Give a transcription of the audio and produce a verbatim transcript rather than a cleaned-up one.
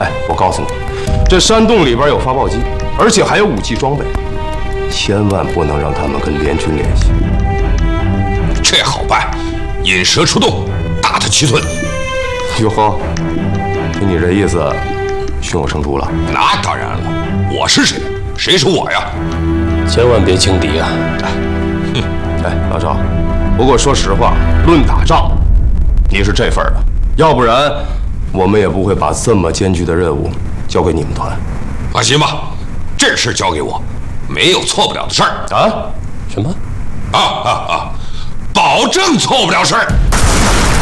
哎，我告诉你，这山洞里边有发报机，而且还有武器装备，千万不能让他们跟联军联系。 这好办，引蛇出洞，打他七寸。 哟呵，听你这意思，胸有成竹了？ 那当然了，我是谁？谁是我呀？ 千万别轻敌啊！ 哼，哎，老赵，不过说实话，论打仗，你是这份儿的，要不然我们也不会把这么艰巨的任务交给你们团。 放心吧，这事交给我，没有错不了的事儿啊！什么？ 啊啊啊！保证错不了事儿。